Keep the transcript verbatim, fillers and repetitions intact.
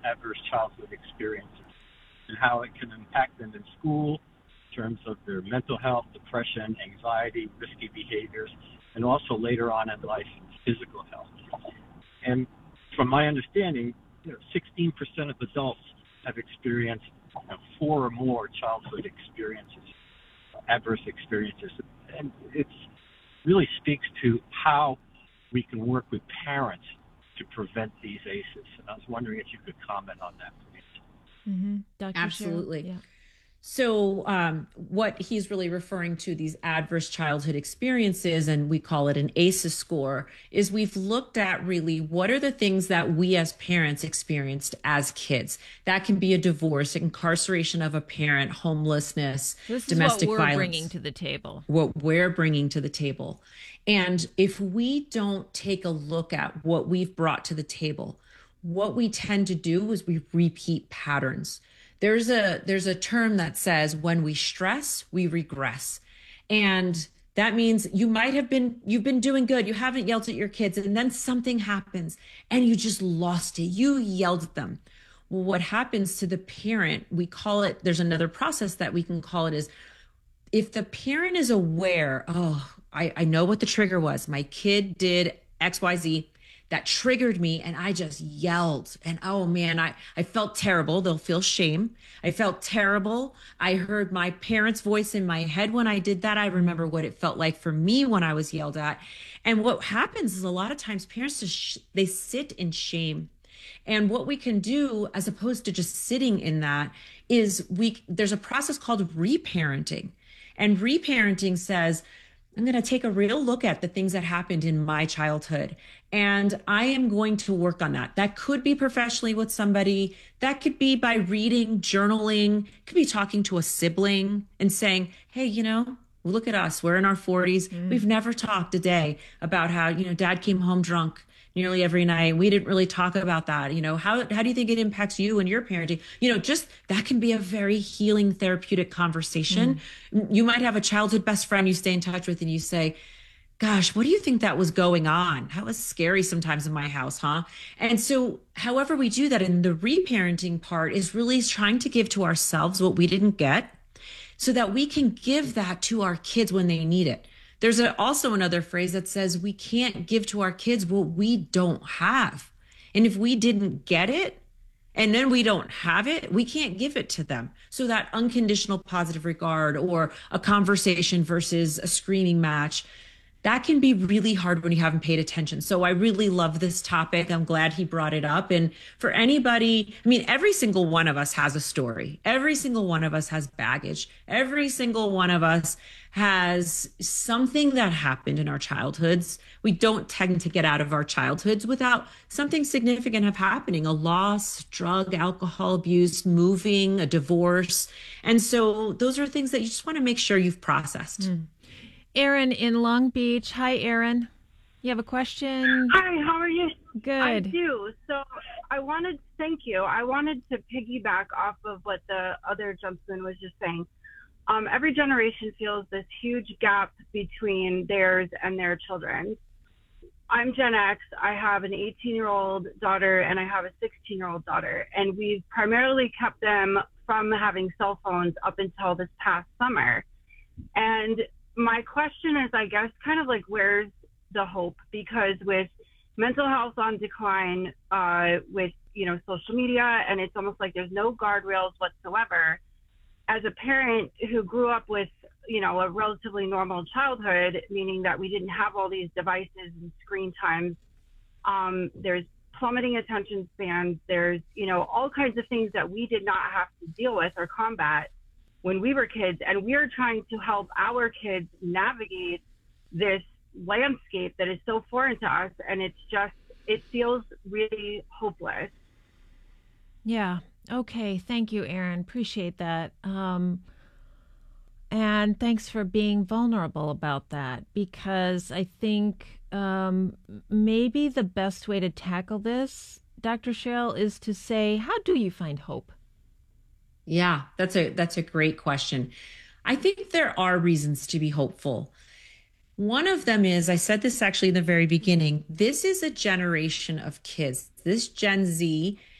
adverse childhood experiences and how it can impact them in school in terms of their mental health, depression, anxiety, risky behaviors, and also later on in life, physical health. And from my understanding, you know, sixteen percent of adults have experienced you know, four or more childhood experiences, adverse experiences. And it really speaks to how we can work with parents to prevent these A C Es. And I was wondering if you could comment on that, please. Mm-hmm. Doctor Absolutely. Yeah. So um, what he's really referring to, these adverse childhood experiences, and we call it an A C Es score, is we've looked at really what are the things that we as parents experienced as kids. That can be a divorce, incarceration of a parent, homelessness, this domestic is what we're violence. bringing to the table. What we're bringing to the table. And if we don't take a look at what we've brought to the table, what we tend to do is we repeat patterns. There's a there's a term that says when we stress, we regress. And that means you might have been, you've been doing good. You haven't yelled at your kids and then something happens and you just lost it. You yelled at them. Well, what happens to the parent, we call it, there's another process that we can call it is if the parent is aware, oh, I, I know what the trigger was. My kid did X, Y, Z. That triggered me and I just yelled and oh man, I, I felt terrible. They'll feel shame. I felt terrible. I heard my parents' voice in my head when I did that. I remember what it felt like for me when I was yelled at. And what happens is a lot of times parents just, sh- they sit in shame. And what we can do as opposed to just sitting in that is we, there's a process called reparenting. And reparenting says, I'm going to take a real look at the things that happened in my childhood. And I am going to work on that. That could be professionally with somebody. That could be by reading, journaling, could be talking to a sibling and saying, hey, you know, look at us. We're in our forties. Mm. We've never talked a day about how, you know, dad came home drunk nearly every night. We didn't really talk about that. You know, how, how do you think it impacts you and your parenting? You know, just that can be a very healing, therapeutic conversation. Mm. You might have a childhood best friend you stay in touch with and you say, gosh, what do you think that was going on? That was scary sometimes in my house, huh? And so however we do that, and the reparenting part is really trying to give to ourselves what we didn't get so that we can give that to our kids when they need it. There's a, also another phrase that says we can't give to our kids what we don't have. And if we didn't get it and then we don't have it, we can't give it to them. So that unconditional positive regard or a conversation versus a screaming match, that can be really hard when you haven't paid attention. So I really love this topic. I'm glad he brought it up. And for anybody, I mean, every single one of us has a story. Every single one of us has baggage. Every single one of us has something that happened in our childhoods. We don't tend to get out of our childhoods without something significant of happening, a loss, drug, alcohol abuse, moving, a divorce. And so those are things that you just want to make sure you've processed. Mm. Erin in Long Beach. Hi, Erin. You have a question? Hi, how are you? Good. I do. So I wanted, thank you. I wanted to piggyback off of what the other gentleman was just saying. Um, every generation feels this huge gap between theirs and their children. I'm Gen X. I have an eighteen-year-old daughter and I have a sixteen-year-old daughter. And we've primarily kept them from having cell phones up until this past summer. And my question is, I guess, kind of like, where's the hope? Because with mental health on decline, uh, with, you know, social media, and it's almost like there's no guardrails whatsoever. As a parent who grew up with, you know, a relatively normal childhood, meaning that we didn't have all these devices and screen times, um, there's plummeting attention spans. There's, you know, all kinds of things that we did not have to deal with or combat when we were kids, and we are trying to help our kids navigate this landscape that is so foreign to us, and it's just, it feels really hopeless. Yeah. Okay. Thank you, Erin. Appreciate that. Um, and thanks for being vulnerable about that, because I think um, maybe the best way to tackle this, Doctor Cheryl, is to say, how do you find hope? Yeah, that's a that's a great question. I think there are reasons to be hopeful. One of them is, I said this actually in the very beginning, this is a generation of kids. This Gen Z